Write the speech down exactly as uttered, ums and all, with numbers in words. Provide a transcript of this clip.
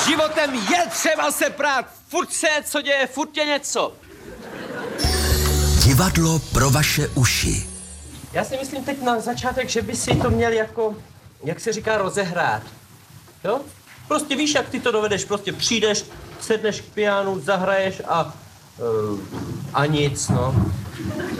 životem je třeba se prát. Furt se co děje, furt je něco. Divadlo pro vaše uši. Já si myslím teď na začátek, že by si to měl jako, jak se říká, rozehrát. Jo? Prostě víš, jak ty to dovedeš. Prostě přijdeš, sedneš k pianu, zahraješ a... Uh, a nic, no.